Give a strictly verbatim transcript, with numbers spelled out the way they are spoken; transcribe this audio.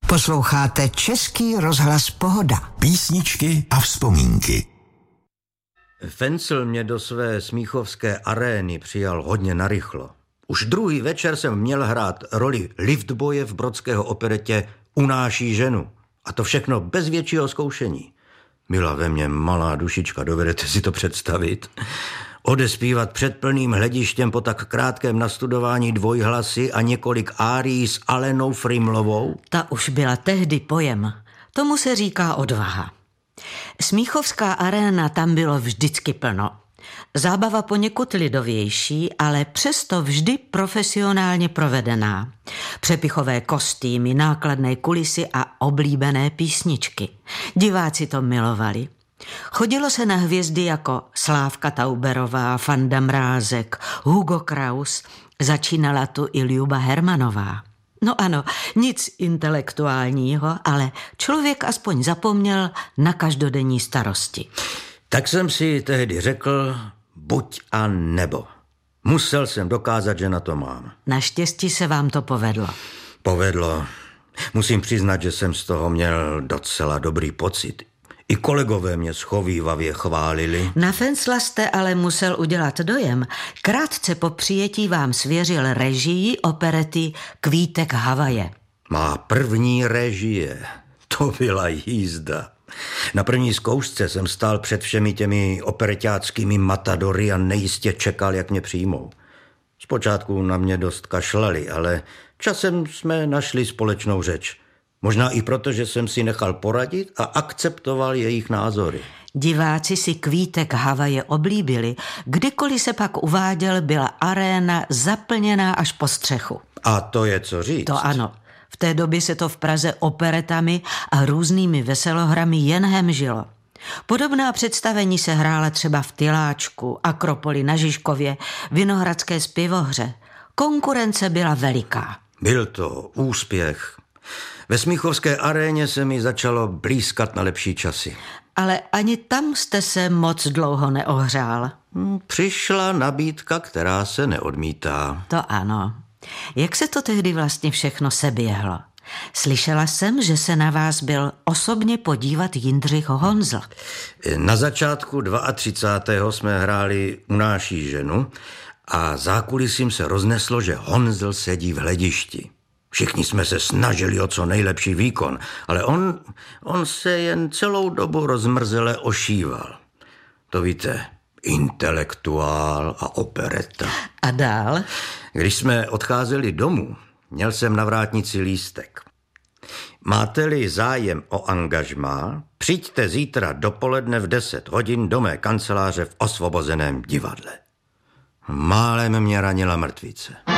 Posloucháte Český rozhlas Pohoda. Písničky a vzpomínky. Fencl mě do své smíchovské arény přijal hodně narychlo. Už druhý večer jsem měl hrát roli liftboje v brodského operetě Unáší ženu. A to všechno bez většího zkoušení. Byla ve mně malá dušička, dovedete si to představit? Odespívat před plným hledištěm po tak krátkém nastudování dvojhlasy a několik árií s Alenou Frimlovou? Ta už byla tehdy pojem. Tomu se říká odvaha. Smíchovská aréna, tam bylo vždycky plno. Zábava poněkud lidovější, ale přesto vždy profesionálně provedená. Přepichové kostýmy, nákladné kulisy a oblíbené písničky. Diváci to milovali. Chodilo se na hvězdy jako Slávka Tauberová, Fanda Mrázek, Hugo Kraus, začínala tu i Ljuba Hermanová. No ano, nic intelektuálního, ale člověk aspoň zapomněl na každodenní starosti. Tak jsem si tehdy řekl, buď a nebo. Musel jsem dokázat, že na to mám. Naštěstí se vám to povedlo. Povedlo. Musím přiznat, že jsem z toho měl docela dobrý pocit. I kolegové mě schovívavě chválili. Na Fencla jste ale musel udělat dojem. Krátce po přijetí vám svěřil režii operety Kvítek Havaje. Má první režie. To byla jízda. Na první zkoušce jsem stál před všemi těmi opereťáckými matadory a nejistě čekal, jak mě přijmou. Zpočátku na mě dost kašlali, ale časem jsme našli společnou řeč. Možná i proto, že jsem si nechal poradit a akceptoval jejich názory. Diváci si Kvítek Havaje oblíbili. Kdykoliv se pak uváděl, byla aréna zaplněná až po střechu. A to je co říct. To ano. V té době se to v Praze operetami a různými veselohrami jen hemžilo. Podobná představení se hrála třeba v Tyláčku, Akropoli na Žižkově, Vinohradské zpěvohře. Konkurence byla veliká. Byl to úspěch. Ve smíchovské aréně se mi začalo blýskat na lepší časy. Ale ani tam jste se moc dlouho neohřál. Přišla nabídka, která se neodmítá. To ano. Jak se to tehdy vlastně všechno seběhlo? Slyšela jsem, že se na vás byl osobně podívat Jindřich Honzl. Na začátku třicátého druhého jsme hráli Unáší ženu a zákulisím se rozneslo, že Honzl sedí v hledišti. Všichni jsme se snažili o co nejlepší výkon, ale on, on se jen celou dobu rozmrzele ošíval. To víte, intelektuál a opereta. A dál? Když jsme odcházeli domů, měl jsem na vrátnici lístek. Máte-li zájem o angažmá, přijďte zítra dopoledne v deset hodin do mé kanceláře v Osvobozeném divadle. Málem mě ranila mrtvice.